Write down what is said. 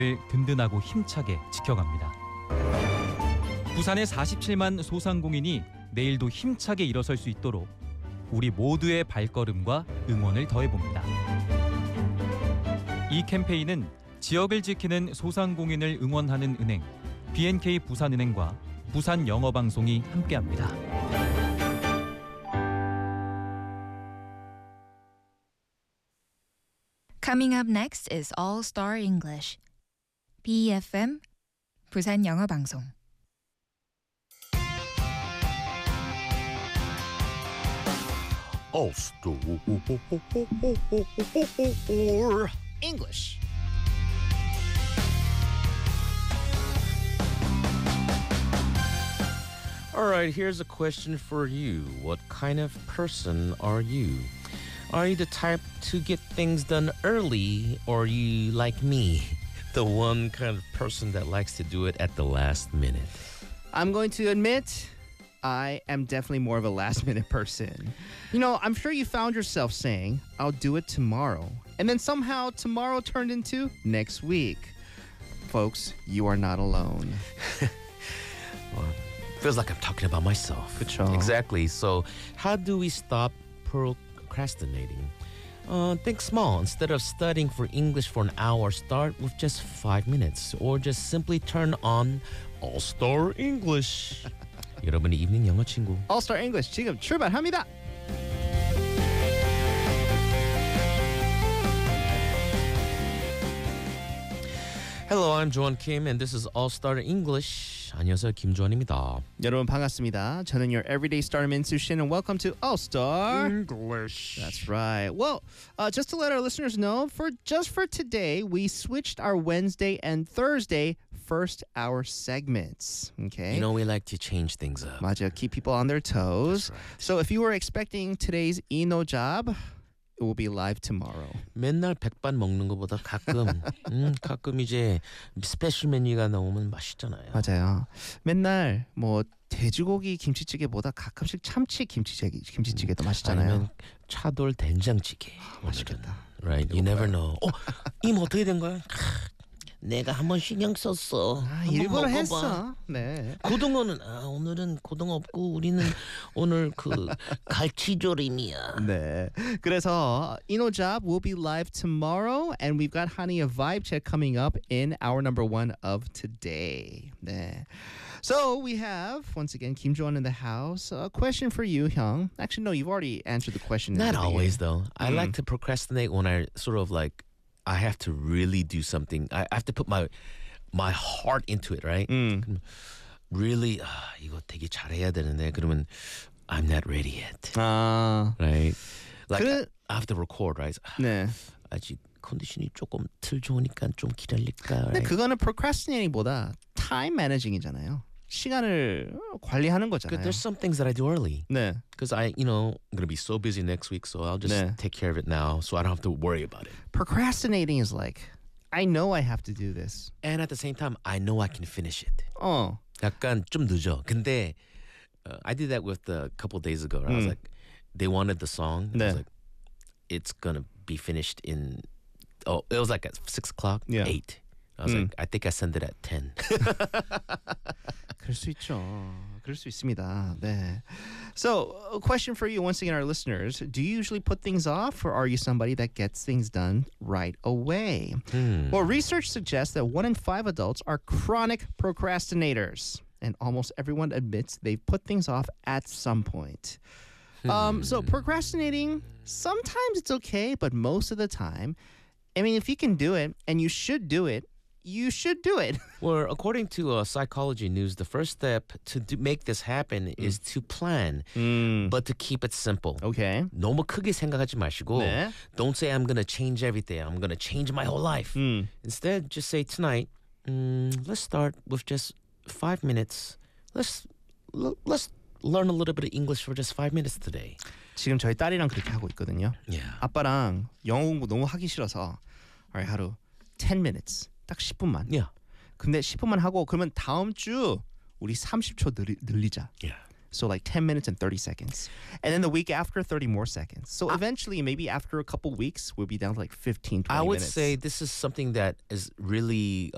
든든하고 힘차게 지켜갑니다. 부산의 47만 소상공인이 내일도 힘차게 일어설 수 있도록 우리 모두의 발걸음과 응원을 더해봅니다. 이 캠페인은 지역을 지키는 소상공인을 응원하는 은행 B&K 부산은행과 부산영어방송이 함께합니다. Coming up next is All Star English. BEFM 부산영어방송. All Star English. All right, here's a question for you. What kind of person are you? Are you the type to get things done early, or are you like me, the one kind of person that likes to do it at the last minute? I'm going to admit, I am definitely more of a last-minute person. You know, I'm sure you found yourself saying, I'll do it tomorrow. And then somehow tomorrow turned into next week. Folks, you are not alone. Well, feels like I'm talking about myself. 그쵸. Exactly. So how do we stop procrastinating? Think small. Instead of studying for English for an hour, start with just 5 minutes. Or just simply turn on All Star English. 여러분의 이브닝 영어 친구. All Star English 지금 출발합니다. Hello, I'm Joan Kim, and this is All Star English. 안녕하세요, 김조한입니다. 여러분 반갑습니다. 저는 your everyday star Minsu Shin, and welcome to All Star English. That's right. Well, just to let our listeners know, for today, we switched our Wednesday and Thursday first hour segments. Okay. You know, we like to change things up. 맞아요. Keep people on their toes. That's right. So if you were expecting today's Eno job, it will be live tomorrow. 맨날 백반 먹는 것보다 가끔 이제 스페셜 메뉴가 나오면 맛있잖아요. 맞아요. 맨날 뭐 돼지고기 김치찌개보다 가끔씩 참치 김치찌개도 맛있잖아요. 아니면 차돌 된장찌개. 맛있겠다. Right, you never know. 이모 어떻게 된 거야? 내가 한번 신경 썼어. 일부러 했어. 네. 고등어는 오늘은 고등어 없고 우리는 오늘 그 갈치조림이야. 네. 그래서 Eno Job will be live tomorrow, and we've got Honey a Vibe Check coming up in hour number 1 of today. 네. So we have once again Kim Jo-won in the house. A question for you, Hyung. Actually, no, you've already answered the question. Not always though. I like to procrastinate when I sort of like I have to really do something. I have to put my heart into it, right? Really, 이거 되게 잘해야 되는데 그러면 I'm not ready yet, right? Like I have to record, right? 네. 아직 컨디션이 조금 덜 좋으니까 좀 기다릴까? 근데 그거는 procrastinating보다 time managing이잖아요. 시간을 관리하는 거잖아요. There's some things that I do early. 네. Because I'm going to be so busy next week, so I'll just 네. take care of it now so I don't have to worry about it. Procrastinating is like, I know I have to do this. And at the same time, I know I can finish it. 약간 좀 늦어. 근데 I did that with a couple days ago. Right? I was like, they wanted the song. 네. I was like, it's going to be finished in, it was like at 6 o'clock, Yeah. 8. I was like, I think I sent it at 10. 그럴 수 있죠. 그럴 수 있습니다. 네. So, a question for you, once again, our listeners. Do you usually put things off, or are you somebody that gets things done right away? Well, research suggests that 1 in 5 adults are chronic procrastinators, and almost everyone admits they've put things off at some point. So, procrastinating, sometimes it's okay, but most of the time, I mean, if you can do it, and you should do it, you should do it. Well, according to Psychology News, the first step to make this happen is to plan, but to keep it simple. Okay. 너무 크게 생각하지 마시고 네. don't say I'm going to change everything. I'm going to change my whole life. Instead, just say tonight, let's start with just 5 minutes. Let's learn a little bit of English for just 5 minutes today. 지금 저희 딸이랑 그렇게 하고 있거든요. Yeah. 아빠랑 영어 공부 너무 하기 싫어서 하루 10 minutes. 딱 10분만. Yeah. 근데 10분만 하고 그러면 다음 주 우리 30초 늘리자. Yeah. So like 10 minutes and 30 seconds. And then the week after, 30 more seconds. So eventually, maybe after a couple weeks, we'll be down to like 15, 20 minutes. I would say this is something that is really